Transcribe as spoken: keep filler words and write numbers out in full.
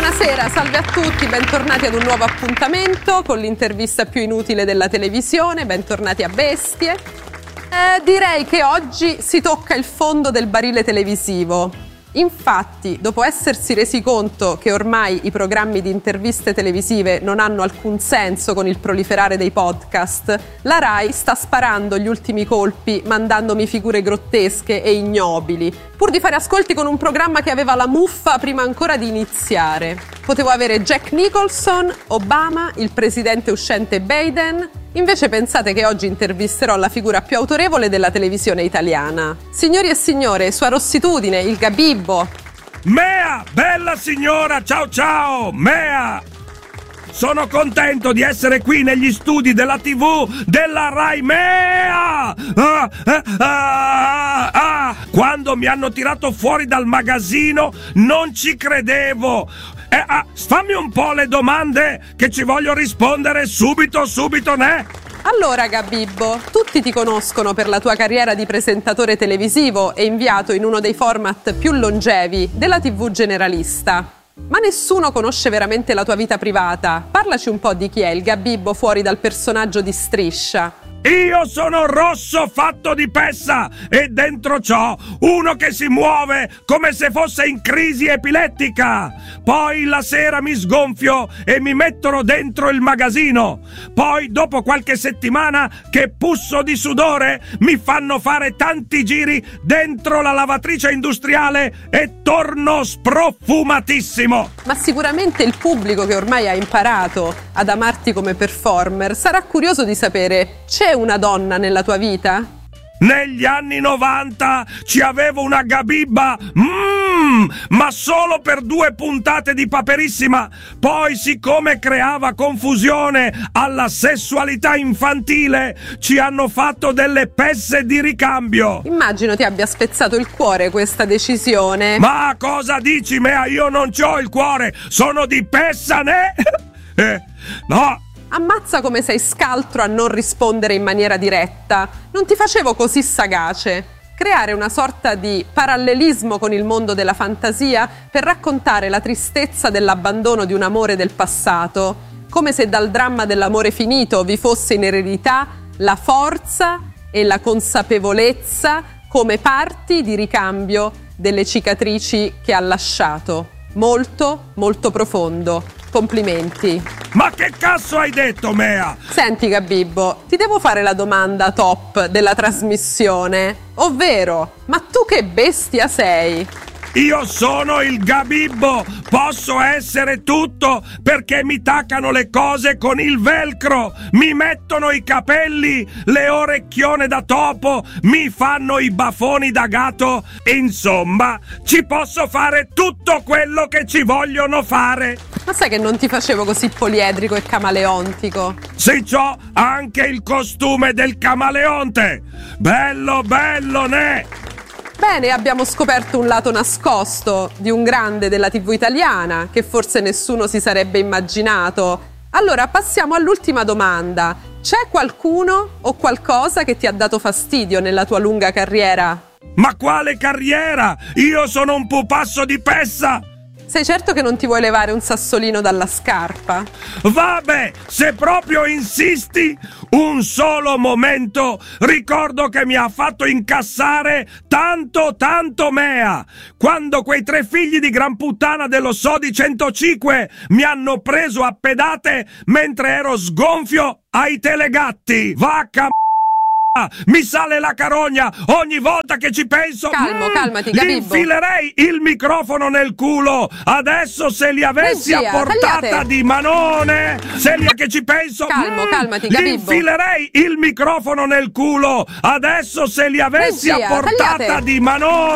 Buonasera, salve a tutti, bentornati ad un nuovo appuntamento con l'intervista più inutile della televisione, bentornati a Bestie. Eh, direi che oggi si tocca il fondo del barile televisivo. Infatti, dopo essersi resi conto che ormai i programmi di interviste televisive non hanno alcun senso con il proliferare dei podcast, la Rai sta sparando gli ultimi colpi mandandomi figure grottesche e ignobili, pur di fare ascolti con un programma che aveva la muffa prima ancora di iniziare. Potevo avere Jack Nicholson, Obama, il presidente uscente Biden. Invece pensate che oggi intervisterò la figura più autorevole della televisione italiana. Signori e signore, sua rossitudine, il Gabibbo. Mea, bella signora, ciao ciao, Mea! Sono contento di essere qui negli studi della tivù della Rai. Mea! Ah, ah, ah, ah. Quando mi hanno tirato fuori dal magazzino non ci credevo. Eh, ah, fammi un po' le domande che ci voglio rispondere subito, subito, ne? Allora Gabibbo, tutti ti conoscono per la tua carriera di presentatore televisivo e inviato in uno dei format più longevi della tivù generalista. Ma nessuno conosce veramente la tua vita privata. Parlaci un po' di chi è il Gabibbo fuori dal personaggio di Striscia. Io sono rosso fatto di pessa e dentro ciò uno che si muove come se fosse in crisi epilettica. Poi la sera mi sgonfio e mi mettono dentro il magazzino. Poi dopo qualche settimana che pusso di sudore mi fanno fare tanti giri dentro la lavatrice industriale e torno sprofumatissimo. Ma sicuramente il pubblico che ormai ha imparato ad amarti come performer sarà curioso di sapere: c'è una donna nella tua vita? Negli anni novanta ci avevo una Gabibba, mmm, ma solo per due puntate di Paperissima. Poi, siccome creava confusione alla sessualità infantile, ci hanno fatto delle pesse di ricambio. Immagino ti abbia spezzato il cuore questa decisione. Ma cosa dici, Mea? Io non c'ho il cuore, sono di pessa, ne? eh, no. Ammazza come sei scaltro a non rispondere in maniera diretta. Non ti facevo così sagace. Creare una sorta di parallelismo con il mondo della fantasia per raccontare la tristezza dell'abbandono di un amore del passato, come se dal dramma dell'amore finito vi fosse in eredità la forza e la consapevolezza come parti di ricambio delle cicatrici che ha lasciato. Molto, molto profondo. Complimenti. Ma che cazzo hai detto, Mea? Senti Gabibbo, ti devo fare la domanda top della trasmissione, ovvero, ma tu che bestia sei? Io sono il Gabibbo, posso essere tutto perché mi taccano le cose con il velcro, mi mettono i capelli, le orecchione da topo, mi fanno i baffoni da gatto, insomma, ci posso fare tutto quello che ci vogliono fare. Ma sai che non ti facevo così poliedrico e camaleontico? Sì, c'ho anche il costume del camaleonte, bello bello, ne? Bene, abbiamo scoperto un lato nascosto di un grande della tivù italiana che forse nessuno si sarebbe immaginato. Allora passiamo all'ultima domanda. C'è qualcuno o qualcosa che ti ha dato fastidio nella tua lunga carriera? Ma quale carriera? Io sono un pupasso di pessa! Sei certo che non ti vuoi levare un sassolino dalla scarpa? Vabbè, se proprio insisti, un solo momento, ricordo che mi ha fatto incassare tanto tanto Mea, quando quei tre figli di gran puttana dello Sodi centocinque mi hanno preso a pedate mentre ero sgonfio ai Telegatti. Vacca mi sale la carogna ogni volta che ci penso. Calmo, mm, calmati, Gabibbo. infilerei il microfono nel culo. Adesso se li avessi Regia, a portata tagliate. di manone, se li che ci penso, Calmo, mm, calmati, Gabibbo. infilerei il microfono nel culo. Adesso se li avessi Regia, a portata tagliate. di manone.